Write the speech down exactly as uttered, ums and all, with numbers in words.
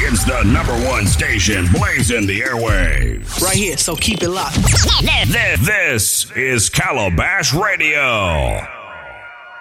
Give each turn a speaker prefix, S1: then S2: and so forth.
S1: It's the number one station blazing the airwaves.
S2: Right here, so keep it locked.
S1: This, this is Calabash Radio.